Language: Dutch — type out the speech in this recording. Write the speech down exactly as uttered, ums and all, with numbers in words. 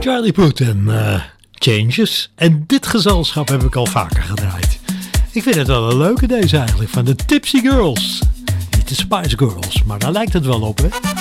Charlie Puth en uh, Changes. En dit gezelschap heb ik al vaker gedraaid. Ik vind het wel een leuke deze eigenlijk, van de Tipsy Girls. Niet de Spice Girls, maar daar lijkt het wel op, hè.